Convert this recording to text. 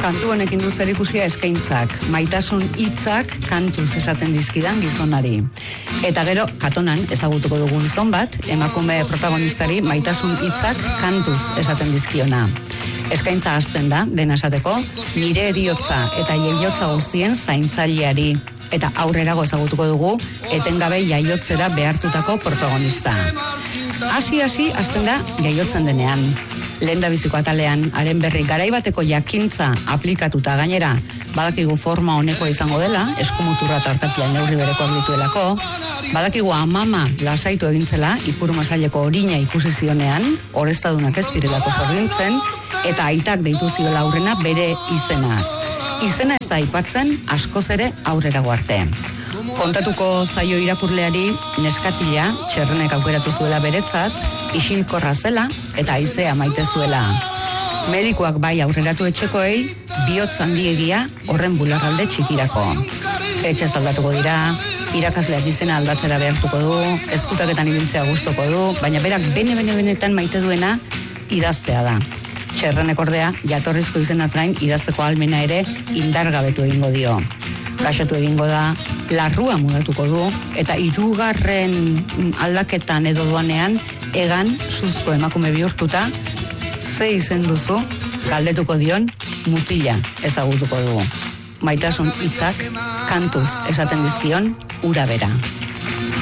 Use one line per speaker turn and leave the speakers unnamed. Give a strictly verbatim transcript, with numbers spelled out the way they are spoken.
Kantu honekin du zerikusia eskaintzak, maitasun hitzak kantuz esaten dizkidan gizonari. Eta gero, katonan ezagutuko dugu gizon bat, emakume protagonistari maitasun hitzak kantuz esaten dizkiona. Eskaintza hasten da, dena esateko, nire eriotza eta jaiotza guztien zaintzaileari. Eta aurrerago ezagutuko dugu, etengabe jaiotzera behartutako protagonista. Hasi-hasi hasten da jaiotzen denean. Lehendabiziko atalean, haren berri garaibateko jakintza aplikatuta gainera, badakigu forma honeko izango dela, eskumuturra eta orkatila neurri berekoak dituelako, badakigu amama lasaitu egintzela, ipur masaileko orina ikusi zionean, oreztadunak ez direlako zorgintzen, eta aitak deitu ziola aurrena bere izenaz. Izena ez da aipatzen askoz ere aurrerago arte. Kontatuko zaio irakurleari neskatila, txerrenek aukeratu zuela beretzat, isilkorra zela eta haizea maite zuela. Medikuak bai aurreratu etxekoei, bihotz handiegia horren bularralde txikirako. Etxe aldatuko dira, irakasleak izena aldatzera behartuko du, eskutaketan ibiltzea gustoko du, baina berak bene-bene-benetan maite duena idaztea da. Txerrenek ordea, jatorrizko izenaz gain idazteko ahalmena ere indargabetu egingo dio. Gaixotu egingo da, larrua mudatuko du, eta hirugarren aldaketan edo duanean, egan suzko emakume bihurtuta, ze izen duzu, galdetuko dion, mutila ezagutuko du. Maitasun hitzak, kantuz esaten dizkion, ura bera.